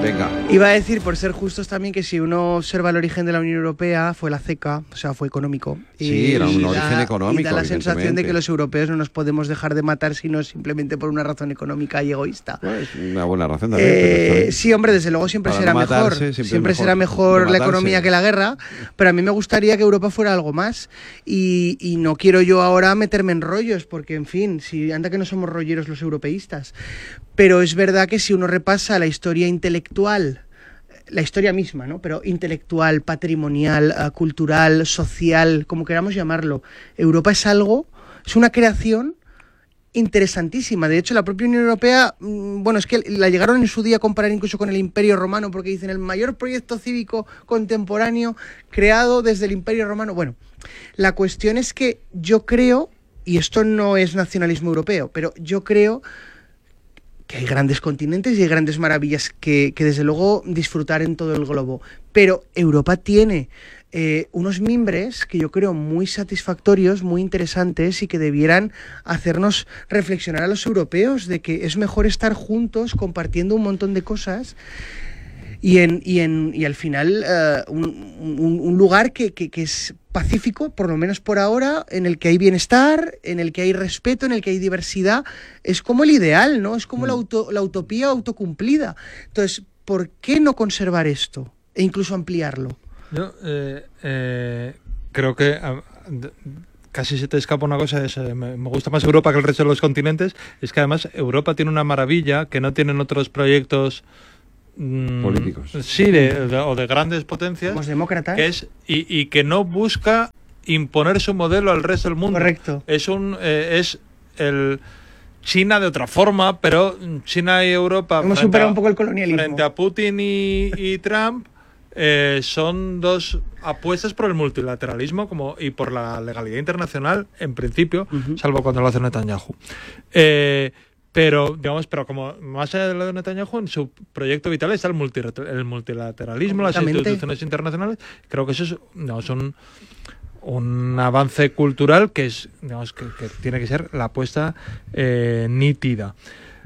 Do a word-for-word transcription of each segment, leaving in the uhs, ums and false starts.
Venga. Iba a decir, por ser justos también, que si uno observa el origen de la Unión Europea, fue la ceca, o sea, fue económico. Sí, y, era un y origen da, económico, y da la sensación de que evidentemente. los europeos no nos podemos dejar de matar, sino simplemente por una razón económica y egoísta. Pues una buena razón también. pero Eh, está bien. sí, hombre, desde luego siempre Para será no mejor. matarse, Siempre, siempre es será mejor mejor que la matarse. economía que la guerra, pero a mí me gustaría que Europa fuera algo más. Y, y no quiero yo ahora meterme en rollos, porque, en fin, si anda que no somos rolleros los europeístas. Pero es verdad que si uno repasa la historia intelectual, la historia misma, ¿no? Pero intelectual, patrimonial, uh, cultural, social, como queramos llamarlo, Europa es algo, es una creación interesantísima. De hecho, la propia Unión Europea, mmm, bueno, es que la llegaron en su día a comparar incluso con el Imperio Romano, porque dicen el mayor proyecto cívico contemporáneo creado desde el Imperio Romano. Bueno, la cuestión es que yo creo, y esto no es nacionalismo europeo, pero yo creo que hay grandes continentes y hay grandes maravillas que, que desde luego disfrutar en todo el globo. Pero Europa tiene eh, unos mimbres que yo creo muy satisfactorios, muy interesantes y que debieran hacernos reflexionar a los europeos de que es mejor estar juntos compartiendo un montón de cosas y, en, y, en, y al final uh, un, un, un lugar que, que, que es pacífico, por lo menos por ahora, en el que hay bienestar, en el que hay respeto, en el que hay diversidad. Es como el ideal, ¿no? Es como mm. la, auto, la utopía autocumplida. Entonces, ¿por qué no conservar esto e incluso ampliarlo? Yo eh, eh, creo que eh, casi se te escapa una cosa, es, eh, me, me gusta más Europa que el resto de los continentes, es que además Europa tiene una maravilla que no tienen otros proyectos políticos. Sí, de, de, o de grandes potencias. Como demócratas. Que es, y, y que no busca imponer su modelo al resto del mundo. Correcto. Es un eh, es el China de otra forma, pero China y Europa hemos superado un poco el colonialismo. Frente a Putin y, y Trump eh, son dos apuestas por el multilateralismo como y por la legalidad internacional en principio, uh-huh. salvo cuando lo hace Netanyahu. Eh, Pero, digamos, pero como más allá de lo de Netanyahu, en su proyecto vital está el, multilater- el multilateralismo, las instituciones internacionales. Creo que eso es, digamos, un, un avance cultural que es, digamos, que, que tiene que ser la apuesta eh, nítida.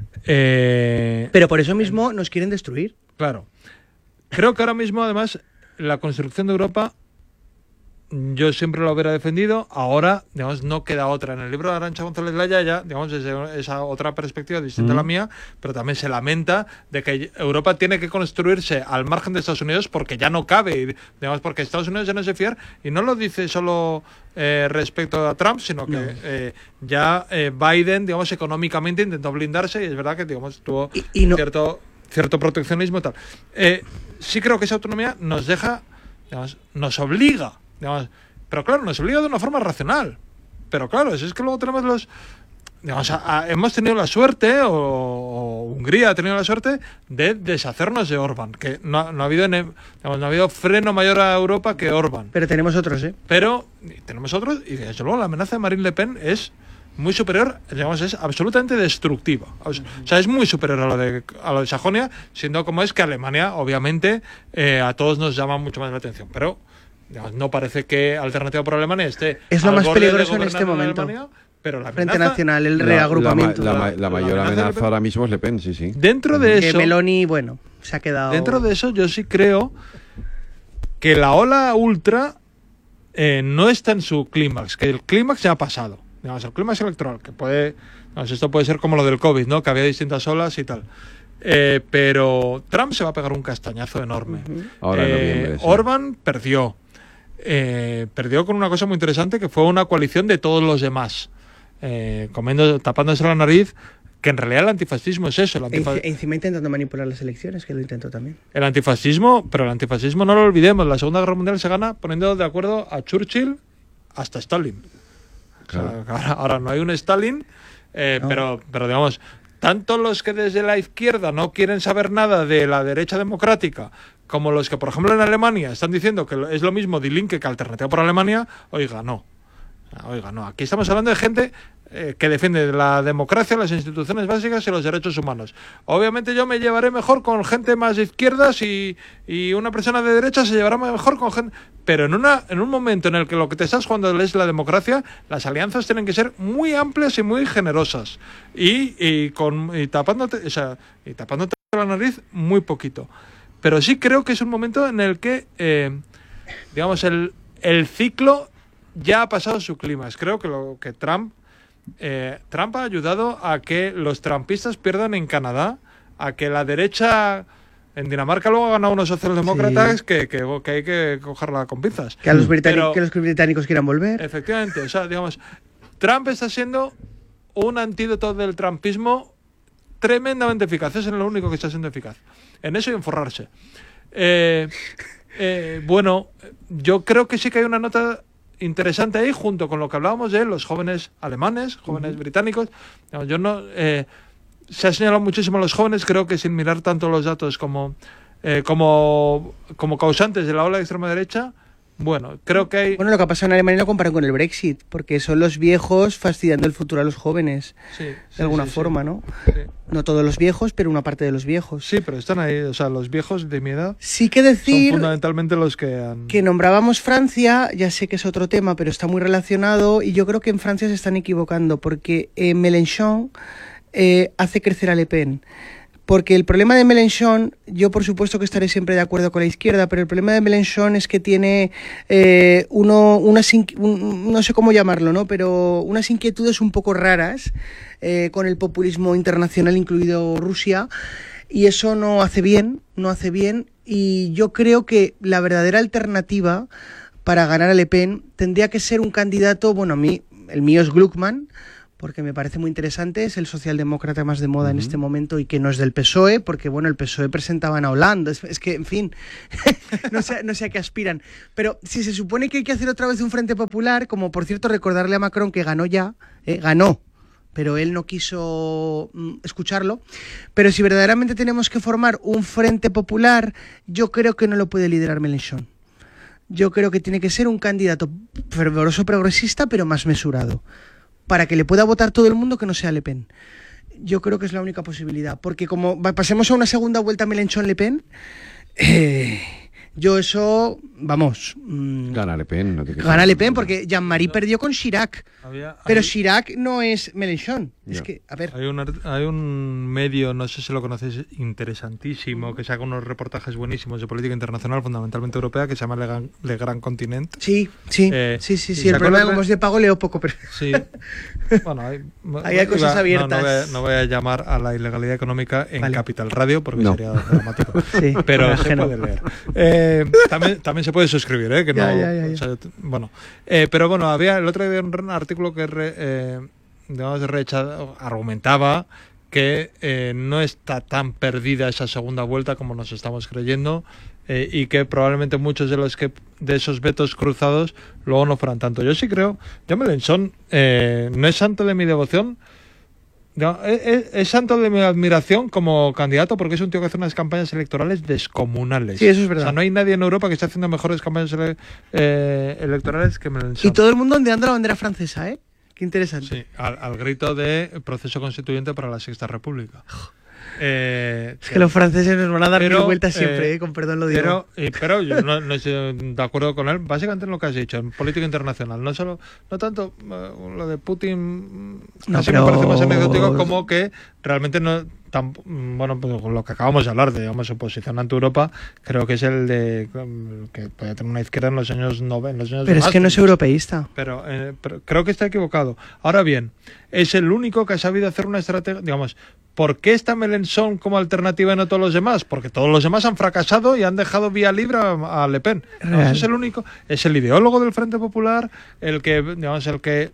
Eh, pero por eso mismo nos quieren destruir. Claro. Creo que ahora mismo, además, la construcción de Europa, yo siempre lo hubiera defendido. Ahora, digamos, no queda otra. En el libro de Arantxa González Laya, ya, digamos, es esa otra perspectiva distinta mm. a la mía, pero también se lamenta de que Europa tiene que construirse al margen de Estados Unidos porque ya no cabe, digamos, porque Estados Unidos ya no se fiar, y no lo dice solo eh, respecto a Trump, sino que no. eh, ya eh, Biden, digamos, económicamente intentó blindarse, y es verdad que, digamos, tuvo y, y no. cierto, cierto proteccionismo y tal. Eh, sí creo que esa autonomía nos deja, digamos, nos obliga, digamos, pero claro, nos obliga de una forma racional. Pero claro, es que luego tenemos los... Digamos, a, a, hemos tenido la suerte, o, o Hungría ha tenido la suerte, de deshacernos de Orbán. Que no, no, ha habido, digamos, no ha habido freno mayor a Europa que Orbán. Pero tenemos otros, ¿eh? Pero tenemos otros, y desde luego la amenaza de Marine Le Pen es muy superior, digamos, es absolutamente destructiva. O sea, uh-huh. o sea es muy superior a lo de a lo de Sajonia, siendo como es que Alemania, obviamente, eh, a todos nos llama mucho más la atención. Pero digamos, no parece que Alternativa por Alemania esté es lo más peligroso en este momento. Alemania, pero la Frente amenaza, Nacional, el reagrupamiento. La, la, la, la, la mayor la amenaza, amenaza ahora mismo es Le Pen, sí, sí. Dentro de eso... Que Meloni, bueno, se ha quedado... Dentro de eso yo sí creo que la ola ultra eh, no está en su clímax, que el clímax ya ha pasado. Digamos, el clímax electoral, que puede... Digamos, esto puede ser como lo del COVID, ¿no? Que había distintas olas y tal. Eh, pero Trump se va a pegar un castañazo enorme. Uh-huh. Ahora en eh, noviembre, sí. Orbán perdió. Eh, perdió con una cosa muy interesante, que fue una coalición de todos los demás, eh, comiendo, tapándose la nariz, que en realidad el antifascismo es eso. El antifa... E encima intentando manipular las elecciones, que lo intentó también. El antifascismo, pero el antifascismo no lo olvidemos, la Segunda Guerra Mundial se gana poniendo de acuerdo a Churchill hasta Stalin. Claro. O sea, ahora, ahora no hay un Stalin, eh, no. pero, pero digamos, tanto los que desde la izquierda no quieren saber nada de la derecha democrática, como los que, por ejemplo, en Alemania están diciendo que es lo mismo Die Linke que Alternativa por Alemania, oiga, no. Oiga, no. Aquí estamos hablando de gente eh, que defiende la democracia, las instituciones básicas y los derechos humanos. Obviamente yo me llevaré mejor con gente más de izquierdas y, y una persona de derecha se llevará mejor con gente... Pero en, una, en un momento en el que lo que te estás jugando es la democracia, las alianzas tienen que ser muy amplias y muy generosas. Y, y, con, y tapándote, o sea, y tapándote la nariz muy poquito. Pero sí creo que es un momento en el que, eh, digamos, el, el ciclo ya ha pasado su clímax. Creo que lo que Trump, eh, Trump ha ayudado a que los trumpistas pierdan en Canadá, a que la derecha en Dinamarca luego ha ganado unos socialdemócratas sí. que, que, que hay que cogerla con pinzas. Que a los británicos, que los británicos quieran volver. Efectivamente, o sea, digamos, Trump está siendo un antídoto del trumpismo tremendamente eficaz. Es lo único que está siendo eficaz. En eso y en forrarse. Eh, eh, bueno, yo creo que sí que hay una nota interesante ahí, junto con lo que hablábamos de los jóvenes alemanes, jóvenes uh-huh. británicos. Yo no, eh, se ha señalado muchísimo a los jóvenes, creo que sin mirar tanto los datos como, eh, como, como causantes de la ola de extrema derecha. Bueno, creo que hay... Bueno, lo que ha pasado en Alemania lo comparan con el Brexit, porque son los viejos fastidiando el futuro a los jóvenes, sí, de sí, alguna sí, forma, sí. ¿no? Sí. No todos los viejos, pero una parte de los viejos. Sí, pero están ahí, o sea, los viejos de mi edad sí que decir son fundamentalmente los que han... Que nombrábamos Francia, ya sé que es otro tema, pero está muy relacionado, y yo creo que en Francia se están equivocando, porque eh, Mélenchon eh, hace crecer a Le Pen. Porque el problema de Mélenchon, yo por supuesto que estaré siempre de acuerdo con la izquierda, pero el problema de Mélenchon es que tiene eh, uno, unas, un, no sé cómo llamarlo, ¿no? Pero unas inquietudes un poco raras eh, con el populismo internacional, incluido Rusia, y eso no hace bien, no hace bien, y yo creo que la verdadera alternativa para ganar a Le Pen tendría que ser un candidato, bueno, a mí, el mío es Gluckman, porque me parece muy interesante, es el socialdemócrata más de moda uh-huh. en este momento y que no es del P S O E, porque bueno, el P S O E presentaban a Hollande, es, es que, en fin, no sé, no sé a qué aspiran. Pero si se supone que hay que hacer otra vez un Frente Popular, como por cierto recordarle a Macron que ganó ya, eh, ganó, pero él no quiso mm, escucharlo, pero si verdaderamente tenemos que formar un Frente Popular, yo creo que no lo puede liderar Mélenchon. Yo creo que tiene que ser un candidato fervoroso progresista, pero más mesurado, para que le pueda votar todo el mundo que no sea Le Pen. Yo creo que es la única posibilidad, porque como pasemos a una segunda vuelta Mélenchon-Le Pen, eh, yo eso, vamos... Mmm, gana Le Pen. No te gana Le Pen, porque Jean-Marie no. perdió con Chirac, Había, pero hay, Chirac no es Mélenchon. No. Es que, a ver... Hay un, hay un medio, no sé si lo conocéis, interesantísimo, que saca unos reportajes buenísimos de política internacional, fundamentalmente europea, que se llama Le Gran, Le Gran Continent. Sí, sí, eh, sí, sí, sí. El problema es que como es de pago leo poco, pero... Sí. Bueno, hay, hay iba, cosas abiertas. No, no, voy a, no voy a llamar a la ilegalidad económica en vale. Capital Radio, porque no. sería dramático. Sí, pero se puede leer. Eh, también, también se puede suscribir, ¿eh? Que no, ya, ya, ya, ya. O sea, bueno, eh, pero bueno, había el otro día un artículo que re, eh, digamos, recha, argumentaba que eh, no está tan perdida esa segunda vuelta como nos estamos creyendo, eh, y que probablemente muchos de los que de esos vetos cruzados luego no fueran tanto. Yo sí creo, yo Mélenchon eh, no es santo de mi devoción. No, es, es santo de mi admiración como candidato, porque es un tío que hace unas campañas electorales descomunales. Sí, eso es verdad. O sea, no hay nadie en Europa que esté haciendo mejores campañas ele eh, electorales que Mélenchon. Y todo el mundo ondeando la bandera francesa, ¿eh? Qué interesante. Sí, al, al grito de proceso constituyente para la Sexta República. Eh, es que sí. Los franceses nos van a dar pero, mil vueltas siempre, eh, eh, con perdón lo digo. Pero, eh, pero yo no, no estoy de acuerdo con él, básicamente en lo que has dicho, en política internacional. No solo, no tanto uh, lo de Putin, no, casi pero... me parece más anecdótico, como que realmente no... Tan, bueno, pues con lo que acabamos de hablar de, digamos, su posición ante Europa, creo que es el de que puede tener una izquierda en los años noventa. Pero es que no es europeísta. Pero, eh, pero creo que está equivocado. Ahora bien, es el único que ha sabido hacer una estrategia, digamos, ¿por qué está Mélenchon como alternativa y no todos los demás? Porque todos los demás han fracasado y han dejado vía libre a, a Le Pen. No, ese es el único, es el ideólogo del Frente Popular, el que, digamos, el que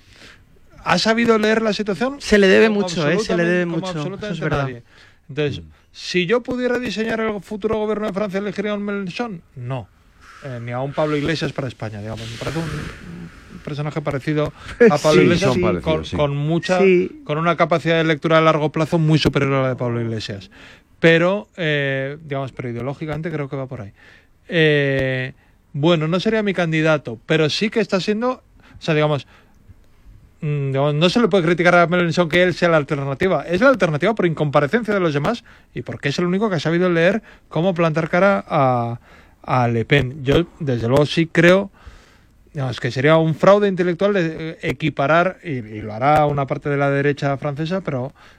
ha sabido leer la situación. Se le debe mucho, ¿eh? Se le debe mucho. Absolutamente eso es verdad. Nadie. Entonces, mm. si yo pudiera diseñar el futuro gobierno de Francia, ¿elegiría a un Mélenchon? No. Eh, ni a un Pablo Iglesias para España, digamos. Me parece un personaje parecido a Pablo sí, Iglesias, sí. con, Parecido, sí. con mucha, sí. con una capacidad de lectura a largo plazo muy superior a la de Pablo Iglesias. Pero, eh, digamos, pero ideológicamente creo que va por ahí. Eh, bueno, no sería mi candidato, pero sí que está siendo, o sea, digamos, no se le puede criticar a Mélenchon que él sea la alternativa. Es la alternativa por incomparecencia de los demás y porque es el único que ha sabido leer cómo plantar cara a, a Le Pen. Yo, desde luego, sí creo, digamos, que sería un fraude intelectual de equiparar, y, y lo hará una parte de la derecha francesa, pero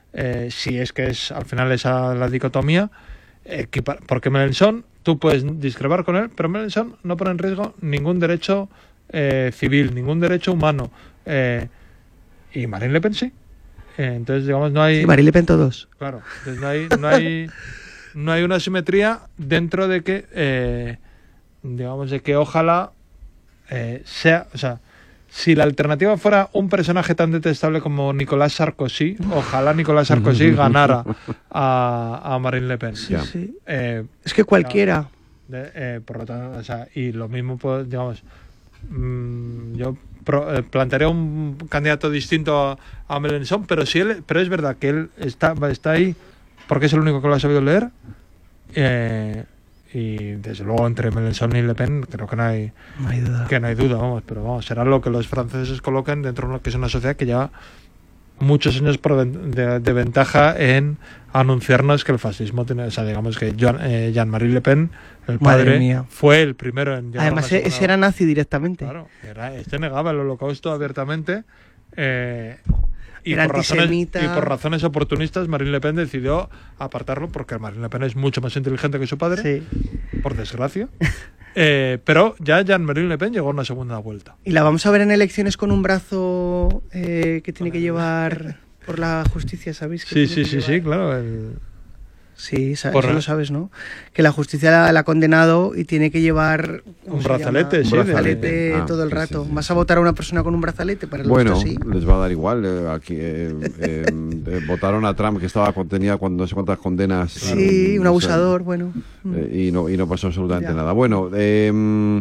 eh, si es que es al final esa la dicotomía, equipar, porque Mélenchon, tú puedes discrepar con él, pero Mélenchon no pone en riesgo ningún derecho eh, civil, ningún derecho humano, eh, y Marine Le Pen sí. Eh, entonces, digamos, no hay... Sí, Marine Le Pen todos. Claro, entonces no hay, no hay, no hay una simetría dentro de que, eh, digamos, de que ojalá eh, sea, o sea, si la alternativa fuera un personaje tan detestable como Nicolás Sarkozy, ojalá Nicolás Sarkozy ganara a, a Marine Le Pen. Sí, sí. Eh, es que cualquiera. De, eh, por lo tanto, o sea, y lo mismo, pues, digamos, mmm, yo pro, eh, plantearía un candidato distinto a, a Mélenchon, pero sí él, pero es verdad que él está, está ahí porque es el único que lo ha sabido leer. Eh, y desde luego entre Mélenchon y Le Pen creo que no hay, no hay duda. que no hay duda, vamos, pero vamos, será lo que los franceses coloquen dentro de lo que es una sociedad que lleva muchos años de, de ventaja en anunciarnos que el fascismo tiene, o sea, digamos que Jean, eh, Jean-Marie Le Pen, el padre, fue el primero en llegar. Además, ese segunda... era nazi directamente. Claro, era, este negaba el holocausto abiertamente. Eh, y, era por razones, antisemita. y por razones oportunistas, Marine Le Pen decidió apartarlo porque Marine Le Pen es mucho más inteligente que su padre, sí. por desgracia. Eh, pero ya Jean-Marie Le Pen llegó a una segunda vuelta. ¿Y la vamos a ver en elecciones con un brazo eh, que tiene que llevar por la justicia, sabéis? Que sí, sí, sí, sí, claro. El... Sí, sabes, eso lo sabes, ¿no? Que la justicia la, la ha condenado y tiene que llevar un brazalete, sí, un brazalete ah, todo el sí, rato. Sí, sí, ¿Vas sí. a votar a una persona con un brazalete? Para el bueno, gusto, sí. les va a dar igual. Eh, aquí eh, eh, eh, votaron a Trump, que estaba contenida cuando no sé cuántas condenas. Sí, eh, un abusador, o sea, bueno. Eh, y, no, y no pasó absolutamente Ya. nada. Bueno, eh,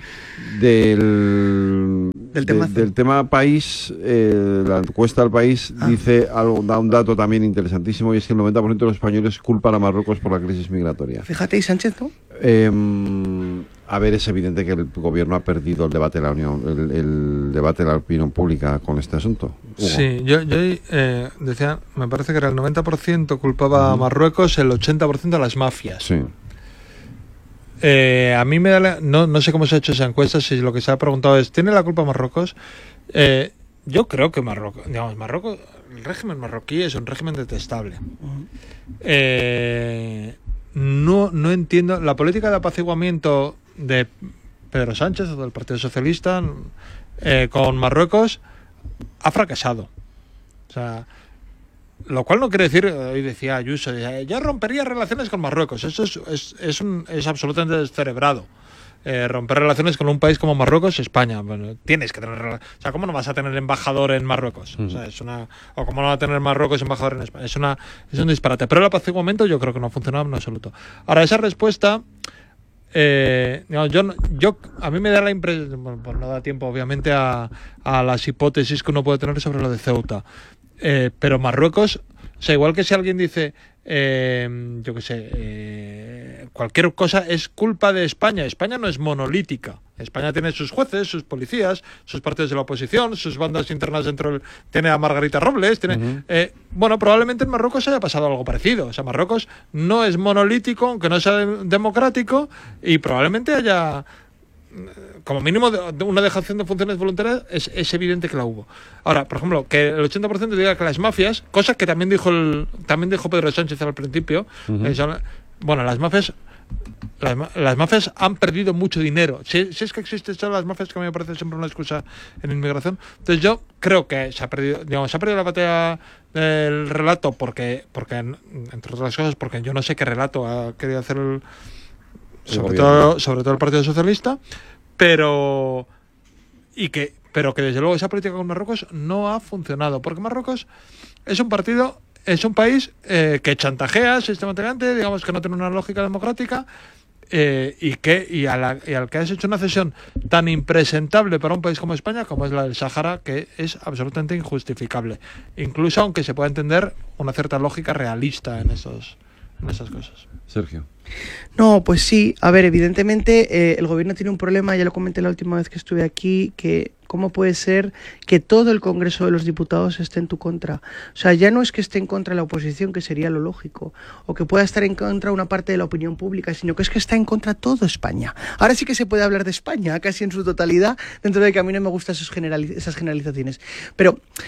del, Del de, temazo. del tema país, eh, la encuesta del país Ah. dice algo, da un dato también interesantísimo, y es que el noventa por ciento de los españoles culpan a Marruecos por la crisis migratoria. Fíjate, ¿y Sánchez, no? Eh, a ver, es evidente que el gobierno ha perdido el debate de la unión, el, el debate de la opinión pública con este asunto. Hugo. Sí, yo, yo eh, decía, me parece que era el noventa por ciento culpaba a Marruecos, el ochenta por ciento a las mafias. Sí. Eh, a mí me da la, no, no sé cómo se ha hecho esa encuesta, si lo que se ha preguntado es, ¿tiene la culpa Marruecos? Eh, yo creo que Marruecos, digamos, Marruecos, el régimen marroquí es un régimen detestable. Eh, no, no entiendo, la política de apaciguamiento de Pedro Sánchez o del Partido Socialista eh, con Marruecos ha fracasado. O sea, lo cual no quiere decir, hoy decía Ayuso, ya rompería relaciones con Marruecos. Eso es, es, es, un, es absolutamente descerebrado. Eh, romper relaciones con un país como Marruecos, España. Bueno, tienes que tener. O sea, ¿cómo no vas a tener embajador en Marruecos? O sea, es una. O ¿cómo no va a tener Marruecos embajador en España? Es una, es un disparate. Pero el apaciguamiento yo creo que no ha funcionado en absoluto. Ahora, esa respuesta. Eh, digamos, yo, yo a mí me da la impresión, bueno, pues no da tiempo obviamente a, a las hipótesis que uno puede tener sobre lo de Ceuta. Eh, pero Marruecos, o sea, igual que si alguien dice, eh, yo qué sé, eh, cualquier cosa es culpa de España. España no es monolítica. España tiene sus jueces, sus policías, sus partidos de la oposición, sus bandas internas dentro del... Tiene a Margarita Robles, tiene... Uh-huh. eh, bueno, probablemente en Marruecos haya pasado algo parecido. O sea, Marruecos no es monolítico, aunque no sea de- democrático, y probablemente haya... como mínimo de, de una dejación de funciones voluntarias es, es evidente que la hubo. Ahora, por ejemplo, que el ochenta por ciento diga que las mafias, cosa que también dijo el, también dijo Pedro Sánchez al principio, uh-huh. eh, son, bueno, las mafias las, las mafias han perdido mucho dinero. Si, si es que existen solo las mafias, que a mí me parece siempre una excusa en inmigración. Entonces yo creo que se ha perdido, digamos, se ha perdido la batalla del relato porque, porque entre otras cosas, porque yo no sé qué relato ha querido hacer el sobre todo, sobre todo el Partido Socialista, pero y que pero que desde luego esa política con Marruecos no ha funcionado, porque Marruecos es un partido, es un país eh, que chantajea sistemáticamente, digamos que no tiene una lógica democrática, eh, y que y, a la, y al que has hecho una cesión tan impresentable para un país como España, como es la del Sáhara, que es absolutamente injustificable, incluso aunque se pueda entender una cierta lógica realista en esos en esas cosas. Sergio. No, pues sí, a ver, evidentemente eh, el gobierno tiene un problema, ya lo comenté la última vez que estuve aquí, que cómo puede ser que todo el Congreso de los Diputados esté en tu contra. O sea, ya no es que esté en contra de la oposición, que sería lo lógico, o que pueda estar en contra una parte de la opinión pública, sino que es que está en contra todo España. Ahora sí que se puede hablar de España, casi en su totalidad, dentro de que a mí no me gustan esas, generaliz- esas generalizaciones. Pero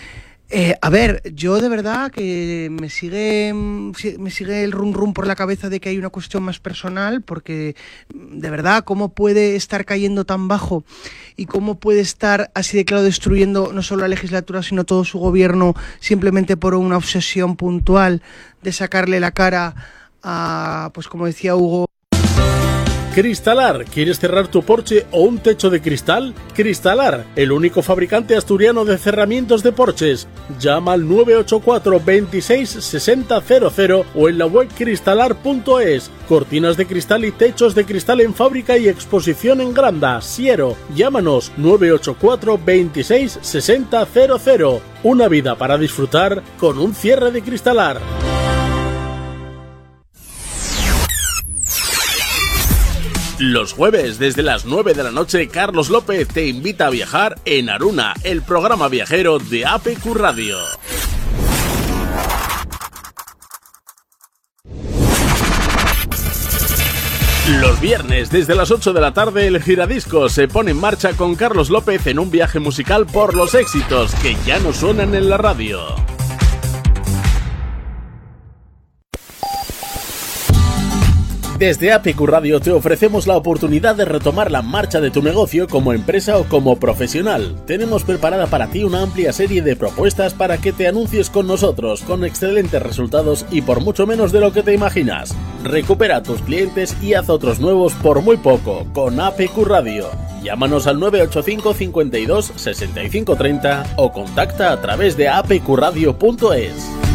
Eh, a ver, yo de verdad que me sigue, me sigue el rum rum por la cabeza de que hay una cuestión más personal, porque de verdad, ¿cómo puede estar cayendo tan bajo y cómo puede estar así de claro destruyendo no solo la legislatura, sino todo su gobierno simplemente por una obsesión puntual de sacarle la cara a, pues como decía Hugo? Cristalar, ¿quieres cerrar tu porche o un techo de cristal? Cristalar, el único fabricante asturiano de cerramientos de porches. Llama al nueve ocho cuatro, veintiséis, sesenta, cero cero o en la web cristalar punto es. Cortinas de cristal y techos de cristal en fábrica y exposición en Granda, Siero. Llámanos nueve ocho cuatro, veintiséis, sesenta, cero cero. Una vida para disfrutar con un cierre de Cristalar. Los jueves, desde las nueve de la noche, Carlos López te invita a viajar en Aruna, el programa viajero de A P Q Radio. Los viernes, desde las ocho de la tarde, el Giradiscos se pone en marcha con Carlos López en un viaje musical por los éxitos que ya no suenan en la radio. Desde A P Q Radio te ofrecemos la oportunidad de retomar la marcha de tu negocio como empresa o como profesional. Tenemos preparada para ti una amplia serie de propuestas para que te anuncies con nosotros, con excelentes resultados y por mucho menos de lo que te imaginas. Recupera a tus clientes y haz otros nuevos por muy poco, con A P Q Radio. Llámanos al nueve ocho cinco, cincuenta y dos, sesenta y cinco treinta o contacta a través de a p q radio punto es.